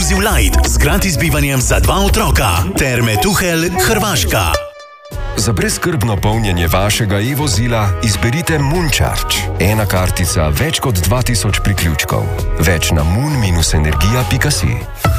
Evoziv Light z gratis bivanjem za 2 otroka. Terme Tuhelj, Hrvaška. Za brezskrbno polnjenje vašega e-vozila izberite Moon-Charge. Ena kartica, več kot 2000 priključkov. Več na moon-energija.si.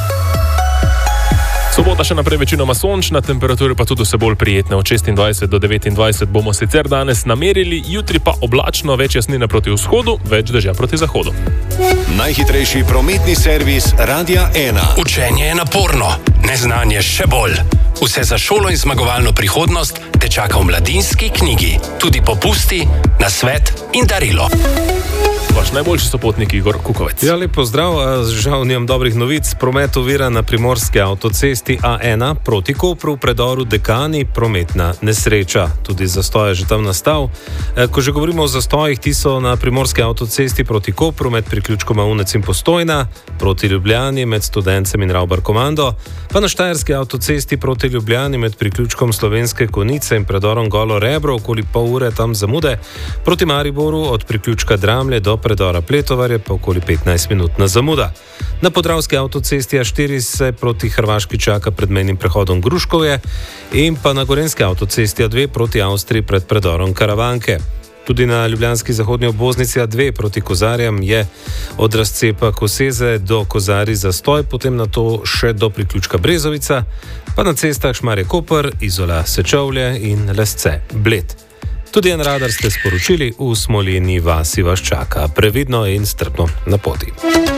Sobota še naprej večinoma sončna, temperature pa tudi vse bolj prijetne. Od 26 do 29 bomo sicer danes namerili, jutri pa oblačno, več jasnine proti vzhodu, več dežja proti zahodu. Najhitrejši prometni servis Radia 1. Učenje je naporno, neznanje še bolj. Vse za šolo in zmagovalno prihodnost te čaka v Mladinski knjigi. Tudi popusti, nasvet in darilo. Vaš najboljši sopotnik Igor Kukovec. Ja, lep pozdrav, žal nimam dobrih novic. Promet ovira na primorski avtocesti A1 proti Kopru v predoru Dekani, prometna nesreča. Tudi zastoj je že tam nastal. Ko že govorimo o zastojih, ti so na primorski avtocesti proti Kopru med priključkoma Unec in Postojna, proti Ljubljani med Studencem in Ravbar Komando, pa na štajerski avtocesti proti Ljubljani med priključkom Slovenske Konjice in predorom Golo Rebro, okoli pol ure tam zamude, proti Mariboru od priključka Dramlje do predora Pletovarje pa okoli 15-minutna zamuda. Na podravski avtocesti A4 se proti Hrvaški čaka pred mejnim prehodom Gruškovje in pa na gorenski avtocesti A2 proti Avstriji pred predorom Karavanke. Tudi na ljubljanski zahodnji obvoznici A2 proti Kozarjam je od razcepa Koseze do Kozarij zastoj, potem na to še do priključka Brezovica, pa na cestah Šmarje-Koper, Izola Sečovlje in Lesce Bled. Tudi en radar ste sporočili, v Smoljeni vasi vas čaka. Previdno in strpno na poti.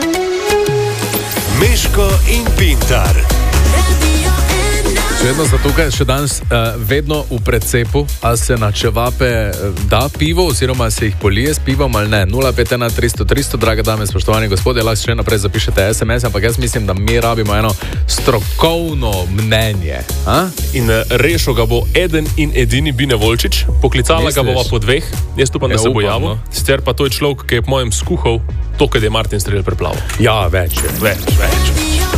Meško in Pintar. Še vedno so tukaj, še danes vedno v precepu, a se na čevape da pivo oziroma se jih polije s pivom ali ne. 051 300 300, drage dame, spoštovani gospodje, lahko še naprej zapišete SMS, ampak jaz mislim, da mi rabimo eno strokovno mnenje. In rešil ga bo eden in edini Bine Volčič, poklicala ga bova po dveh, jaz upam, da se bo javil. Sicer pa to je človek, ki je po mojem skuhal to, kad je Martin Strel preplaval. Ja, več.